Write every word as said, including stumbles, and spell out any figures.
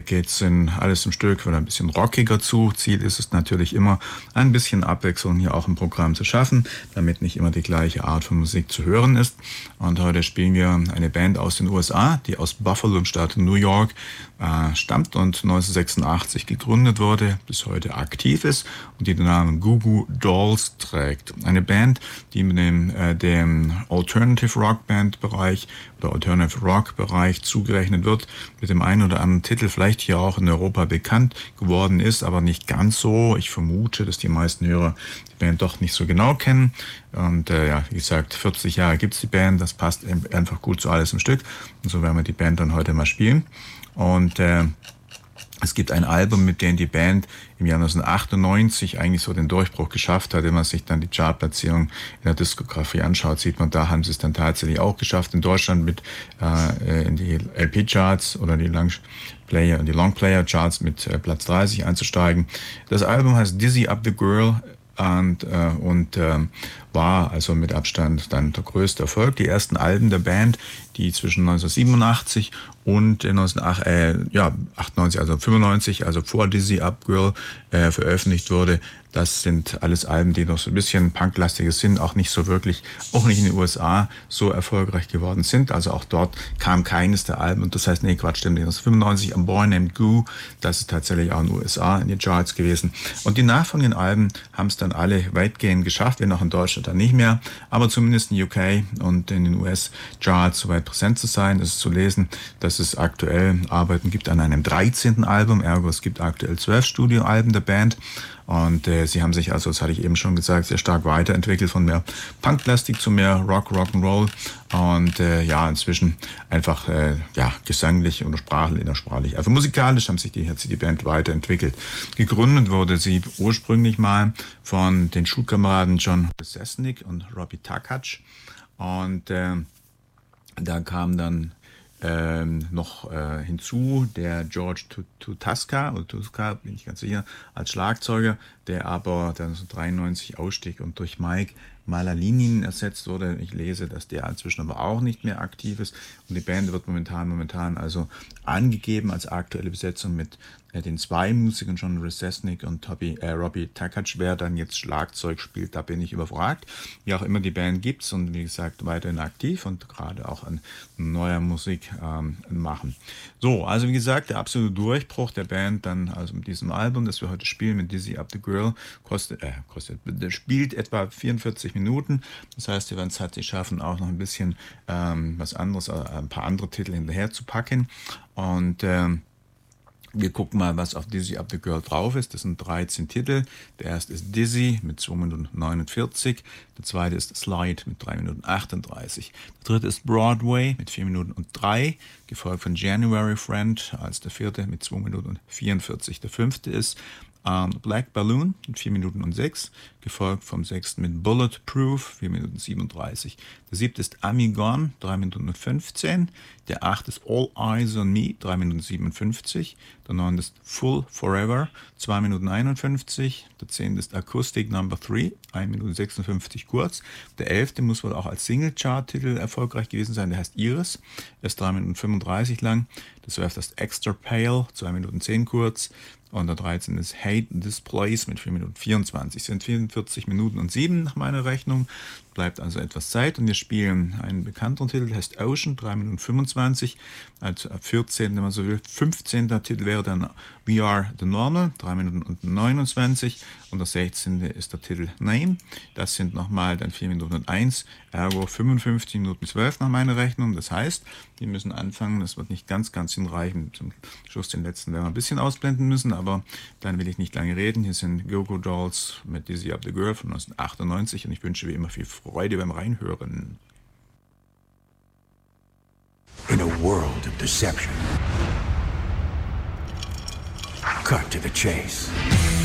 geht's in alles im Stück, wird ein bisschen rockiger zu. Ziel ist es natürlich immer, ein bisschen Abwechslung hier auch im Programm zu schaffen, damit nicht immer die gleiche Art von Musik zu hören ist. Und heute spielen wir eine Band aus den U S A, die aus Buffalo im Staat New York äh, stammt und neunzehnhundertsechsundachtzig gegründet wurde, bis heute aktiv ist und die den Namen Goo Goo Dolls trägt. Eine Band, die mit dem, äh, dem Alternative Rock Band Bereich oder Alternative Rock Bereich zugerechnet wird, mit dem einen oder anderen Titel vielleicht hier auch in Europa bekannt geworden ist, aber nicht ganz so. Ich vermute, dass die meisten Hörer die Band doch nicht so genau kennen. Und äh, ja, wie gesagt, vierzig Jahre gibt's die Band, das passt einfach gut zu alles im Stück. Und so werden wir die Band dann heute mal spielen. Und äh, es gibt ein Album, mit dem die Band im Jahr neunzehnhundertachtundneunzig eigentlich so den Durchbruch geschafft hat. Wenn man sich dann die Chartplatzierung in der Diskografie anschaut, sieht man, da haben sie es dann tatsächlich auch geschafft, in Deutschland mit äh, in die L P-Charts oder die Longplayer, die Longplayer-Charts mit äh, Platz dreißig einzusteigen. Das Album heißt Dizzy Up the Girl und, äh, und äh, war also mit Abstand dann der größte Erfolg. Die ersten Alben der Band, die zwischen neunzehnhundertsiebenundachtzig und neunzehnhundertachtundneunzig, also fünfundneunzig, also vor Dizzy Up Girl äh, veröffentlicht wurde, das sind alles Alben, die noch so ein bisschen punklastiges sind, auch nicht so wirklich, auch nicht in den U S A so erfolgreich geworden sind. Also auch dort kam keines der Alben, und das heißt, nee, Quatsch, stimmt nicht. neunzehnhundertfünfundneunzig, A Boy Named Goo, das ist tatsächlich auch in den U S A in den Charts gewesen. Und die nachfolgenden Alben haben es dann alle weitgehend geschafft, wenn auch in Deutschland dann nicht mehr, aber zumindest in U K und in den U S-Charts soweit präsent zu sein. Es ist zu lesen, dass es aktuell Arbeiten gibt an einem dreizehnten Album, ergo es gibt aktuell zwölf Studioalben der Band. Und äh, sie haben sich also, das hatte ich eben schon gesagt, sehr stark weiterentwickelt von mehr Punkplastik zu mehr Rock, Rock'n'Roll. Und äh, ja, inzwischen einfach äh, ja gesanglich oder sprachlich, innersprachlich. Also musikalisch haben sich die, hat sich die Band weiterentwickelt. Gegründet wurde sie ursprünglich mal von den Schulkameraden John Rzeznik und Robbie Takacs. Und äh, da kam dann Ähm, noch äh, hinzu, der George Tutasca, oder Tutasca, bin ich ganz sicher, als Schlagzeuger, der aber dann so dreiundneunzig ausstieg und durch Mike Malalinin ersetzt wurde. Ich lese, dass der inzwischen aber auch nicht mehr aktiv ist. Und die Band wird momentan, momentan also angegeben als aktuelle Besetzung mit äh, den zwei Musikern, John Rzeznik und Toby, äh, Robbie Takacs. Wer dann jetzt Schlagzeug spielt, da bin ich überfragt. Wie auch immer, die Band gibt's und wie gesagt weiterhin aktiv und gerade auch an neuer Musik ähm, machen. So, also wie gesagt, der absolute Durchbruch der Band dann also mit diesem Album, das wir heute spielen, mit Dizzy Up the Girl, kostet, äh, kostet, spielt etwa vierundvierzig Minuten. Das heißt, wir werden es halt schaffen, auch noch ein bisschen ähm, was anderes, äh, ein paar andere Titel hinterher zu packen. Und ähm, wir gucken mal, was auf Dizzy Up the Girl drauf ist. Das sind dreizehn Titel. Der erste ist Dizzy mit zwei Minuten neunundvierzig. Der zweite ist Slide mit drei Minuten achtunddreißig. Der dritte ist Broadway mit vier Minuten und drei, gefolgt von January Friend als der vierte mit zwei Minuten und vierundvierzig. Der fünfte ist Um, Black Balloon mit vier Minuten und sechs, gefolgt vom sechsten mit Bulletproof, vier Minuten siebenunddreißig. Der siebte ist Amigon, drei Minuten und fünfzehn. Der achte ist All Eyes on Me, drei Minuten siebenundfünfzig. Der neunte ist Full Forever, zwei Minuten einundfünfzig. Der zehnte ist Acoustic Number drei, eine Minute sechsundfünfzig kurz. Der elfte muss wohl auch als Single-Chart-Titel erfolgreich gewesen sein, der heißt Iris, er ist drei Minuten fünfunddreißig lang. Der zwölfte ist Extra Pale, zwei Minuten zehn kurz. Und der dreizehnte ist Hate This Place mit vier Minuten vierundzwanzig. Sind vierundvierzig Minuten und sieben nach meiner Rechnung. Bleibt also etwas Zeit und wir spielen einen bekannteren Titel, der heißt Ocean, drei Minuten fünfundzwanzig. Als vierzehnten, wenn man so will. fünfzehnter Titel wäre dann We Are the Normal, drei Minuten und neunundzwanzig. Und der sechzehnte ist der Titel Name. Das sind nochmal dann vier Minuten und eins, ergo fünfundfünfzig Minuten zwölf nach meiner Rechnung. Das heißt, wir müssen anfangen, das wird nicht ganz, ganz hinreichen. Zum Schluss den letzten werden wir ein bisschen ausblenden müssen, aber dann will ich nicht lange reden. Hier sind Goo Goo Dolls mit Dizzy Up the Girl von neunzehnhundertachtundneunzig und ich wünsche wie immer viel Freude beim Reinhören. In a world of deception, cut to the chase.